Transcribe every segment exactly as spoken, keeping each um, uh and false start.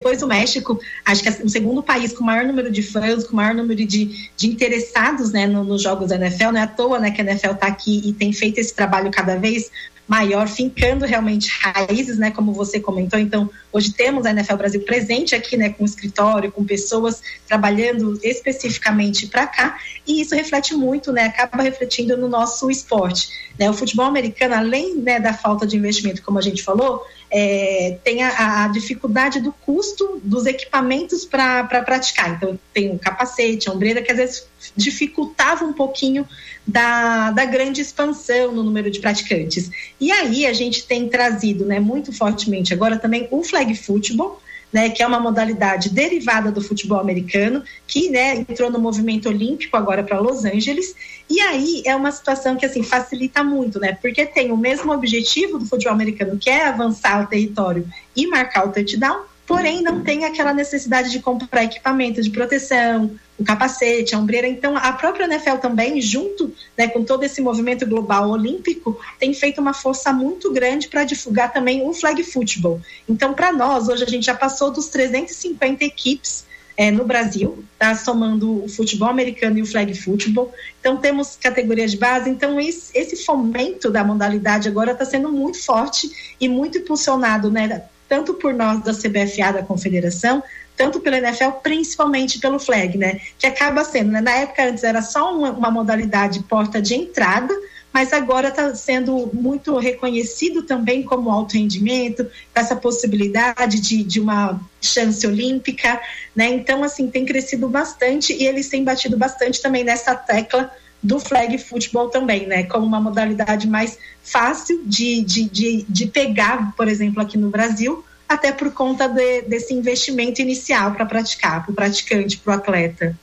depois do México, acho que é o segundo país com o maior número de fãs, com o maior número de, de interessados, né, no, nos jogos da N F L. Não é à toa, né, que a N F L está aqui e tem feito esse trabalho cada vez maior, fincando realmente raízes, né, como você comentou. Então, hoje temos a N F L Brasil presente aqui, né, com escritório, com pessoas trabalhando especificamente para cá, e isso reflete muito, né, acaba refletindo no nosso esporte, né. O futebol americano, além, né, da falta de investimento, como a gente falou, é, tem a, a dificuldade do custo dos equipamentos para pra praticar. Então, tem um capacete, a ombreira, que às vezes dificultava um pouquinho da, da grande expansão no número de praticantes. E aí a gente tem trazido, né, muito fortemente agora também o flag football, né, que é uma modalidade derivada do futebol americano, que, né, entrou no movimento olímpico agora para Los Angeles. E aí é uma situação que, assim, facilita muito, né, porque tem o mesmo objetivo do futebol americano, que é avançar o território e marcar o touchdown, porém não tem aquela necessidade de comprar equipamento de proteção, o capacete, a ombreira. Então a própria N F L também, junto, né, com todo esse movimento global olímpico, tem feito uma força muito grande para divulgar também o flag football. Então, para nós, hoje a gente já passou dos trezentas e cinquenta equipes é, no Brasil, tá, somando o futebol americano e o flag football. Então temos categorias de base. Então esse, esse fomento da modalidade agora está sendo muito forte e muito impulsionado, né, tanto por nós da C B F A, da Confederação, tanto pela N F L, principalmente pelo flag, né? Que acaba sendo, né? Na época antes era só uma, uma modalidade porta de entrada, mas agora está sendo muito reconhecido também como alto rendimento, com essa possibilidade de, de uma chance olímpica, né? Então, assim, tem crescido bastante e eles têm batido bastante também nessa tecla do flag football também, né? Como uma modalidade mais fácil de, de, de, de pegar, por exemplo, aqui no Brasil, até por conta de, desse investimento inicial para praticar, para o praticante, para o atleta.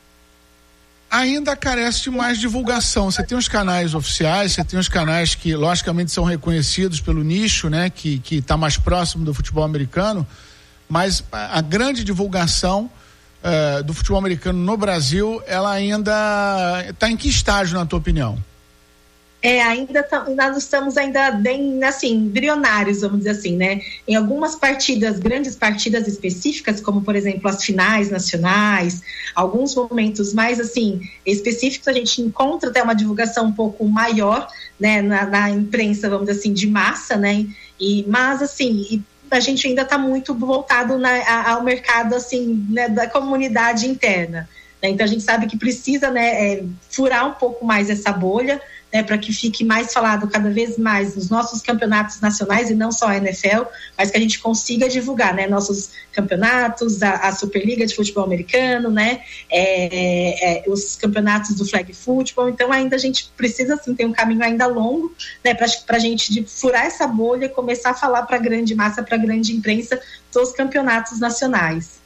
Ainda carece de mais divulgação. Você tem os canais oficiais, você tem os canais que, logicamente, são reconhecidos pelo nicho, né? Que que está mais próximo do futebol americano, mas a, a grande divulgação uh, do futebol americano no Brasil, ela ainda está em que estágio, na tua opinião? É, ainda tá, nós estamos ainda bem, assim, embrionários, vamos dizer assim, né? Em algumas partidas, grandes partidas específicas, como, por exemplo, as finais nacionais, alguns momentos mais, assim, específicos, a gente encontra até uma divulgação um pouco maior, né, na, na imprensa, vamos dizer assim, de massa, né? E, mas, assim, a gente ainda está muito voltado na, a, ao mercado, assim, né, da comunidade interna. Né? Então, a gente sabe que precisa, né, é, furar um pouco mais essa bolha, né, para que fique mais falado cada vez mais nos nossos campeonatos nacionais e não só a N F L, mas que a gente consiga divulgar, né, nossos campeonatos, a, a Superliga de Futebol Americano, né, é, é, os campeonatos do flag football. Então ainda a gente precisa, assim, ter um caminho ainda longo, né, para a gente de furar essa bolha e começar a falar para a grande massa, para a grande imprensa dos campeonatos nacionais.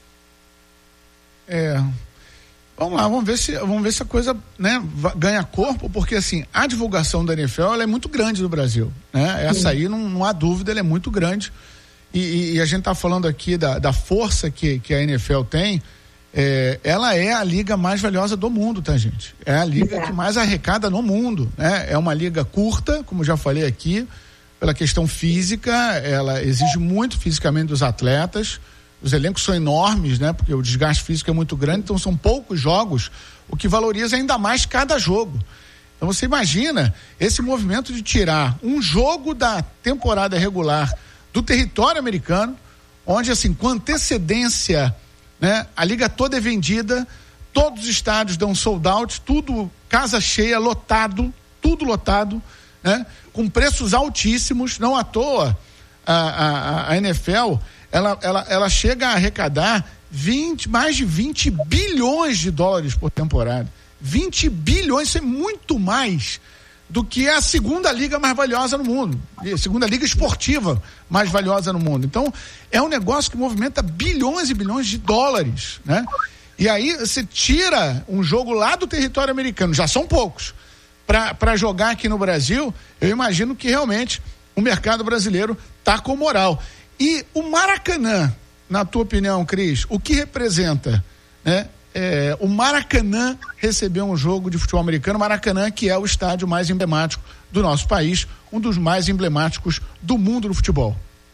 É... Vamos lá, vamos ver se, vamos ver se a coisa, né, ganha corpo, porque assim, a divulgação da N F L ela é muito grande no Brasil, né? Essa aí, não, não há dúvida, ela é muito grande. E, e, e a gente está falando aqui da, da força que, que a N F L tem. É, ela é a liga mais valiosa do mundo, tá, gente? É a liga que mais arrecada no mundo, né? É uma liga curta, como já falei aqui, pela questão física, ela exige muito fisicamente dos atletas. Os elencos são enormes, né? Porque o desgaste físico é muito grande, então são poucos jogos, o que valoriza ainda mais cada jogo. Então você imagina esse movimento de tirar um jogo da temporada regular do território americano, onde, assim, com antecedência, né, a liga toda é vendida, todos os estádios dão sold out, tudo casa cheia, lotado, tudo lotado, né? Com preços altíssimos, não à toa a, a, a N F L Ela, ela, ela chega a arrecadar vinte, mais de vinte bilhões de dólares por temporada. vinte bilhões, isso é muito mais do que a segunda liga mais valiosa no mundo. A segunda liga esportiva mais valiosa no mundo. Então, é um negócio que movimenta bilhões e bilhões de dólares, né? E aí, você tira um jogo lá do território americano, já são poucos, para jogar aqui no Brasil, eu imagino que realmente o mercado brasileiro tá com moral. E o Maracanã, na tua opinião, Cris, o que representa, né? É, o Maracanã receber um jogo de futebol americano, Maracanã, que é o estádio mais emblemático do nosso país, um dos mais emblemáticos do mundo do futebol.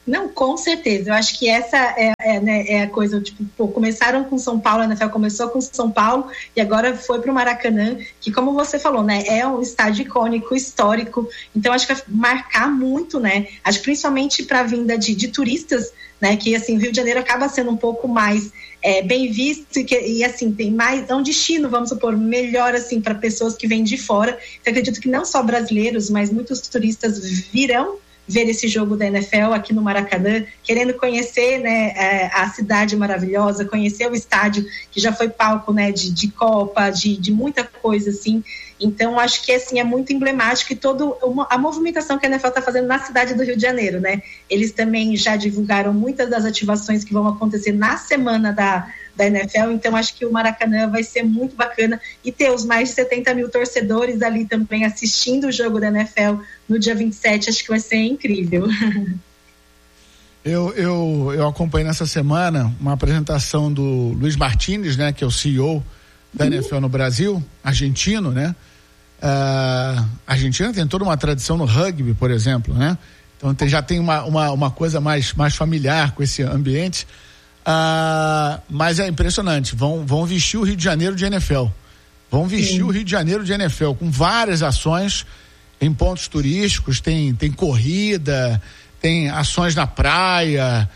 Não, com certeza. Eu acho que essa é, é, né, é a coisa, tipo, pô, começaram com São Paulo, a N F L começou com São Paulo e agora foi para o Maracanã, que como você falou, né, é um estádio icônico, histórico, então acho que vai marcar muito, né, acho que principalmente para a vinda de, de turistas, né, que assim, o Rio de Janeiro acaba sendo um pouco mais é, bem visto e, que, e assim, tem mais, é um destino, vamos supor, melhor assim para pessoas que vêm de fora. Então acredito que não só brasileiros, mas muitos turistas virão ver esse jogo da N F L aqui no Maracanã, querendo conhecer, né, a cidade maravilhosa, conhecer o estádio que já foi palco, né, de, de Copa, de, de muita coisa assim. Então acho que assim é muito emblemático e toda a movimentação que a N F L está fazendo na cidade do Rio de Janeiro, né? Eles também já divulgaram muitas das ativações que vão acontecer na semana da da N F L, então acho que o Maracanã vai ser muito bacana e ter os mais de setenta mil torcedores ali também assistindo o jogo da N F L no dia vinte e sete, acho que vai ser incrível. Eu, eu, eu acompanhei nessa semana uma apresentação do Luiz Martins, né, que é o C E O da uhum. N F L no Brasil, argentino, né? Uh, a Argentina tem toda uma tradição no rugby, por exemplo, né? Então tem, já tem uma, uma, uma coisa mais, mais familiar com esse ambiente. Ah, mas é impressionante, vão, vão vestir o Rio de Janeiro de N F L, vão vestir Sim. o Rio de Janeiro de N F L com várias ações em pontos turísticos, tem, tem corrida, tem ações na praia,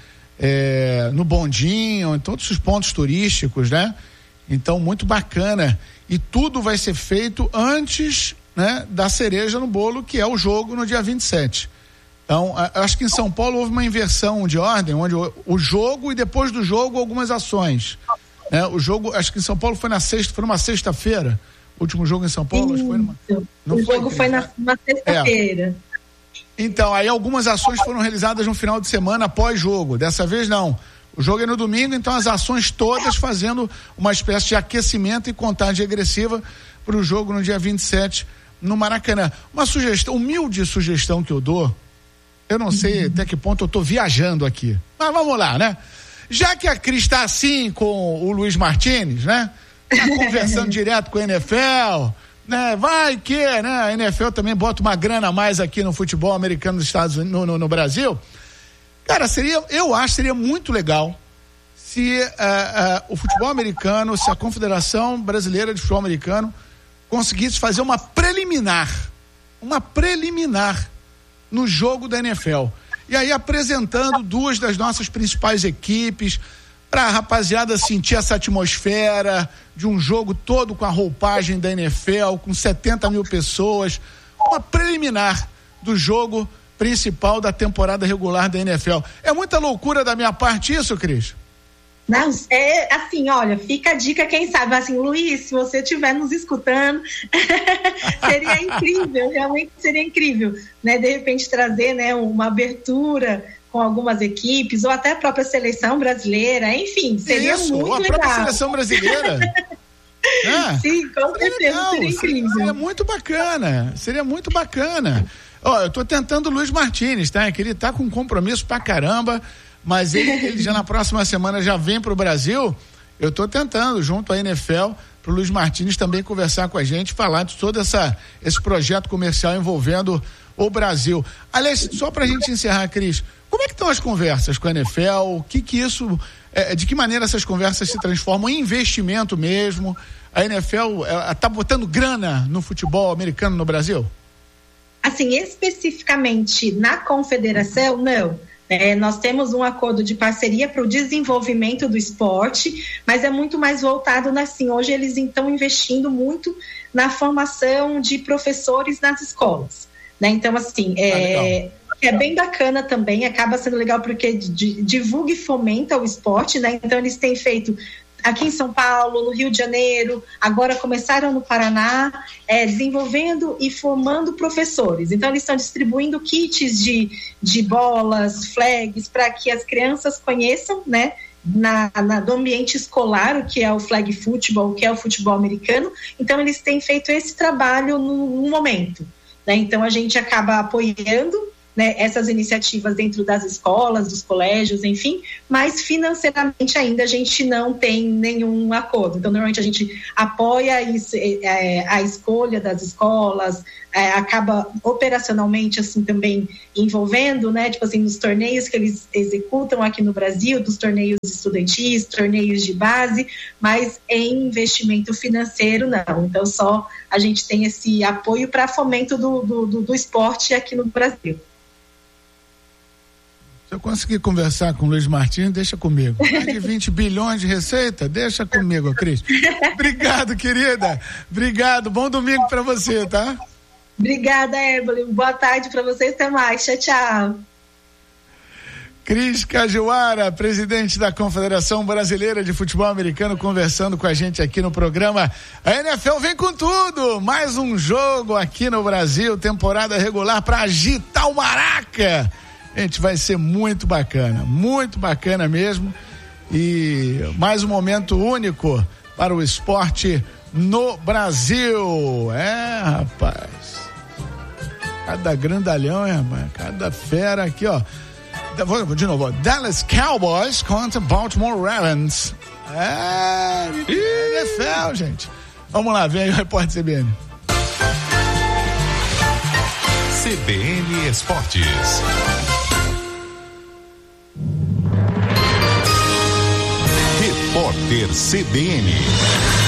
é, no bondinho, em todos os pontos turísticos, né? Então muito bacana, e tudo vai ser feito antes, né, da cereja no bolo, que é o jogo no dia vinte e sete. Então, acho que em São Paulo houve uma inversão de ordem, onde o, o jogo e depois do jogo algumas ações. Né? O jogo, acho que em São Paulo foi na sexta, foi numa sexta-feira. O último jogo em São Paulo, acho que foi numa. Não o foi, jogo foi na, na sexta-feira. É. Então, aí algumas ações foram realizadas no final de semana após jogo. Dessa vez não. O jogo é no domingo, então as ações todas fazendo uma espécie de aquecimento e contagem agressiva para o jogo no dia vinte e sete no Maracanã. Uma sugestão, humilde sugestão que eu dou. Eu não sei até que ponto eu tô viajando aqui. Mas vamos lá, né? Já que a Cris tá assim com o Luiz Martins, né? Tá conversando direto com a N F L, né? Vai que, né? A N F L também bota uma grana a mais aqui no futebol americano dos Estados Unidos, no, no, no Brasil. Cara, seria, eu acho que seria muito legal se uh, uh, o futebol americano, se a Confederação Brasileira de Futebol Americano conseguisse fazer uma preliminar, uma preliminar no jogo da N F L. E aí apresentando duas das nossas principais equipes, para a rapaziada sentir essa atmosfera de um jogo todo com a roupagem da N F L, com setenta mil pessoas, uma preliminar do jogo principal da temporada regular da N F L. É muita loucura da minha parte isso, Cris? Não, é assim, olha, fica a dica, quem sabe, assim, Luiz, se você estiver nos escutando, seria incrível, realmente seria incrível, né, de repente trazer, né, uma abertura com algumas equipes, ou até a própria seleção brasileira, enfim, seria Isso, muito legal. Isso, a própria seleção brasileira. é, Sim, com certeza, legal, seria incrível. Seria muito bacana, seria muito bacana. Ó, eu tô tentando o Luiz Martins, tá, que ele tá com compromisso pra caramba, mas ele, ele já na próxima semana já vem pro Brasil. Eu tô tentando, junto à N F L, pro Luiz Martins também conversar com a gente, falar de todo essa, esse projeto comercial envolvendo o Brasil. Aliás, só pra gente encerrar, Cris, como é que estão as conversas com a N F L? O que que isso, é, de que maneira essas conversas se transformam em investimento mesmo? A N F L ela tá botando grana no futebol americano no Brasil? Assim, especificamente na confederação, não. É, nós temos um acordo de parceria para o desenvolvimento do esporte, mas é muito mais voltado, assim, hoje eles estão investindo muito na formação de professores nas escolas, né? Então, assim, é, ah, é bem bacana também, acaba sendo legal porque divulga e fomenta o esporte, né? Então, eles têm feito aqui em São Paulo, no Rio de Janeiro, agora começaram no Paraná, é, desenvolvendo e formando professores. Então, eles estão distribuindo kits de, de bolas, flags, para que as crianças conheçam, né, na, na, do ambiente escolar, o que é o flag football, o que é o futebol americano. Então, eles têm feito esse trabalho no, no momento, né? Então, a gente acaba apoiando né, essas iniciativas dentro das escolas, dos colégios, enfim, mas financeiramente ainda a gente não tem nenhum acordo. Então, normalmente a gente apoia isso, é, a escolha das escolas, é, acaba operacionalmente assim também envolvendo, né, tipo assim, nos torneios que eles executam aqui no Brasil, dos torneios estudantis, torneios de base, mas em investimento financeiro não. Então, só a gente tem esse apoio para fomento do, do, do, do esporte aqui no Brasil. Se eu conseguir conversar com o Luiz Martins, deixa comigo. Mais de vinte bilhões de receita, deixa comigo, Cris. Obrigado, querida. Obrigado. Bom domingo para você, tá? Obrigada, Evelyn. Boa tarde para vocês. Até mais. Tchau, tchau. Cris Cajuara, presidente da Confederação Brasileira de Futebol Americano, conversando com a gente aqui no programa. A N F L vem com tudo. Mais um jogo aqui no Brasil, temporada regular para agitar o maraca. Gente, vai ser muito bacana, muito bacana mesmo, e mais um momento único para o esporte no Brasil. É, rapaz, cada grandalhão, é, cada fera aqui, ó. Vou de novo, Dallas Cowboys contra Baltimore Ravens. É, N F L, gente. Vamos lá, vem aí o repórter C B N. C B N Esportes. Repórter C B N.